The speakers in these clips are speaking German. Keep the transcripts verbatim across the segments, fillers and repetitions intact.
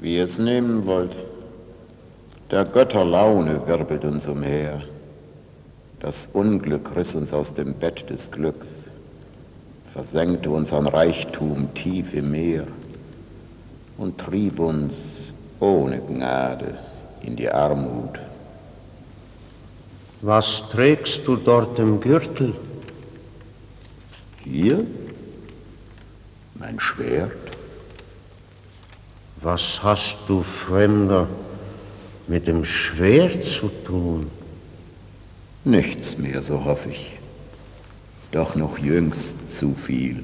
Wie ihr es nehmen wollt. Der Götter Laune wirbelt uns umher. Das Unglück riss uns aus dem Bett des Glücks, versenkte unseren Reichtum tief im Meer und trieb uns ohne Gnade in die Armut. Was trägst du dort im Gürtel? Hier? Mein Schwert. Was hast du, Fremder, mit dem Schwert zu tun? Nichts mehr, so hoffe ich. Doch noch jüngst zu viel.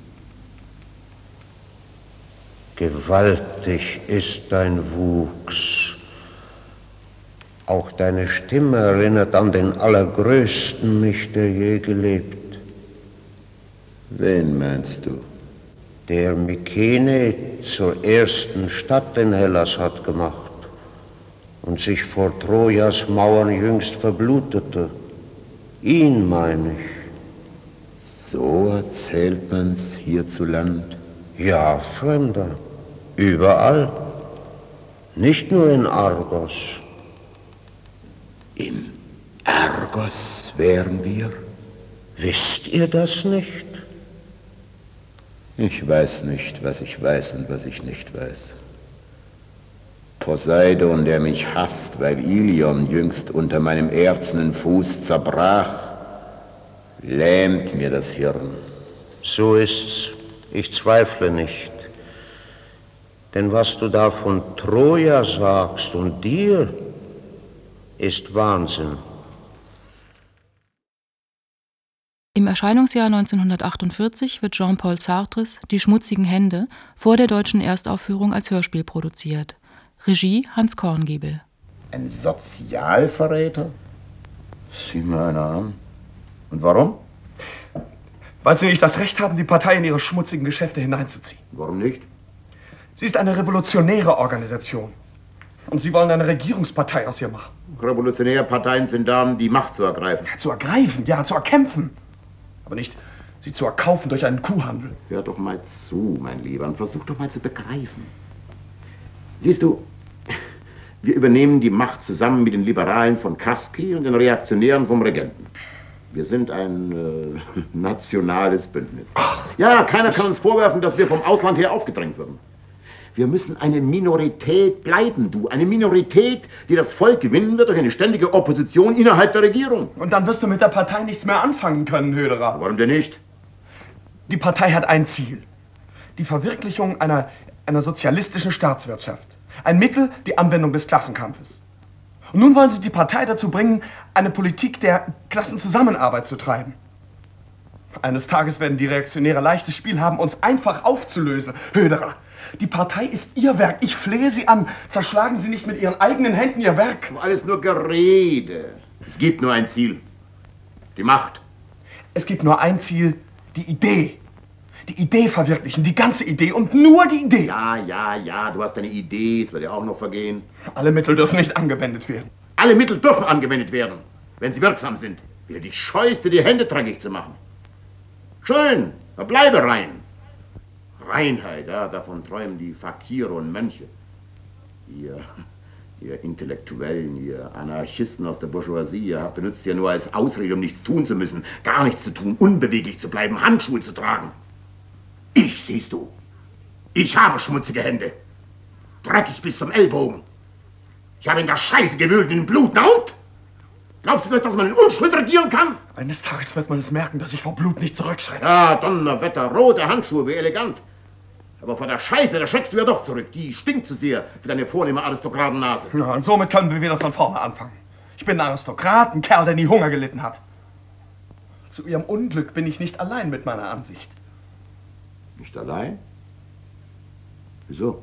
Gewaltig ist dein Wuchs. Auch deine Stimme erinnert an den Allergrößten mich, der je gelebt. Wen meinst du? Der Mykene zur ersten Stadt in Hellas hat gemacht und sich vor Trojas Mauern jüngst verblutete. Ihn meine ich. So erzählt man's hierzuland? Ja, Fremder, überall. Nicht nur in Argos. Im Argos wären wir? Wisst ihr das nicht? Ich weiß nicht, was ich weiß und was ich nicht weiß. Poseidon, der mich hasst, weil Ilion jüngst unter meinem erzenen Fuß zerbrach, lähmt mir das Hirn. So ist's. Ich zweifle nicht. Denn was du da von Troja sagst und dir, ist Wahnsinn. Im Erscheinungsjahr neunzehnhundertachtundvierzig wird Jean-Paul Sartres »Die schmutzigen Hände« vor der deutschen Erstaufführung als Hörspiel produziert. Regie Hans Korngiebel. Ein Sozialverräter? Sieh mal einer an. Und warum? Weil Sie nicht das Recht haben, die Partei in Ihre schmutzigen Geschäfte hineinzuziehen. Warum nicht? Sie ist eine revolutionäre Organisation. Und Sie wollen eine Regierungspartei aus ihr machen. Revolutionäre Parteien sind da, um die Macht zu ergreifen. Ja, zu ergreifen, ja, zu erkämpfen. Aber nicht, sie zu erkaufen durch einen Kuhhandel. Hör doch mal zu, mein Lieber, und versuch doch mal zu begreifen. Siehst du, wir übernehmen die Macht zusammen mit den Liberalen von Kaski und den Reaktionären vom Regenten. Wir sind ein äh, nationales Bündnis. Ach, ja, keiner kann uns vorwerfen, dass wir vom Ausland her aufgedrängt würden. Wir müssen eine Minorität bleiben, du. Eine Minorität, die das Volk gewinnen wird durch eine ständige Opposition innerhalb der Regierung. Und dann wirst du mit der Partei nichts mehr anfangen können, Höderer. Warum denn nicht? Die Partei hat ein Ziel. Die Verwirklichung einer, einer sozialistischen Staatswirtschaft. Ein Mittel, die Anwendung des Klassenkampfes. Und nun wollen sie die Partei dazu bringen, eine Politik der Klassenzusammenarbeit zu treiben. Eines Tages werden die Reaktionäre leichtes Spiel haben, uns einfach aufzulösen, Höderer. Die Partei ist Ihr Werk. Ich flehe Sie an. Zerschlagen Sie nicht mit Ihren eigenen Händen Ihr Werk. Alles nur Gerede. Es gibt nur ein Ziel. Die Macht. Es gibt nur ein Ziel. Die Idee. Die Idee verwirklichen. Die ganze Idee und nur die Idee. Ja, ja, ja. Du hast eine Idee. Es wird ja auch noch vergehen. Alle Mittel dürfen nicht angewendet werden. Alle Mittel dürfen angewendet werden, wenn sie wirksam sind. Wieder die Scheuste, die Hände dreckig zu machen. Schön. Da bleibe rein. Reinheit, ja, davon träumen die Fakire und Mönche. Ihr, ihr Intellektuellen, ihr Anarchisten aus der Bourgeoisie, ihr habt benutzt ja nur als Ausrede, um nichts tun zu müssen, gar nichts zu tun, unbeweglich zu bleiben, Handschuhe zu tragen. Ich, siehst du, ich habe schmutzige Hände, dreckig bis zum Ellbogen. Ich habe in der Scheiße gewühlt, in Blut, na und? Glaubst du nicht, dass man in Unschuld regieren kann? Eines Tages wird man es merken, dass ich vor Blut nicht zurückschrecke. Ja, Donnerwetter, rote Handschuhe, wie elegant. Aber vor der Scheiße, da schreckst du ja doch zurück. Die stinkt zu sehr für deine vornehme Aristokratennase. Ja, und somit können wir wieder von vorne anfangen. Ich bin ein Aristokrat, ein Kerl, der nie Hunger gelitten hat. Zu ihrem Unglück bin ich nicht allein mit meiner Ansicht. Nicht allein? Wieso?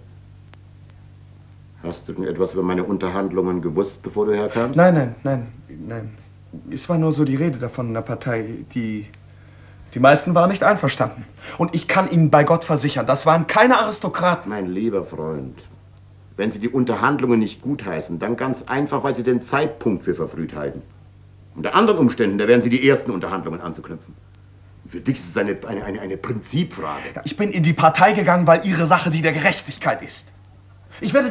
Hast du denn etwas über meine Unterhandlungen gewusst, bevor du herkamst? Nein, nein, nein, nein. Es war nur so die Rede davon in der Partei, die... Die meisten waren nicht einverstanden. Und ich kann Ihnen bei Gott versichern, das waren keine Aristokraten. Mein lieber Freund, wenn Sie die Unterhandlungen nicht gutheißen, dann ganz einfach, weil Sie den Zeitpunkt für verfrüht halten. Unter anderen Umständen, da wären Sie die ersten Unterhandlungen anzuknüpfen. Für dich ist es eine, eine, eine, eine Prinzipfrage. Ja, ich bin in die Partei gegangen, weil Ihre Sache die der Gerechtigkeit ist. Ich werde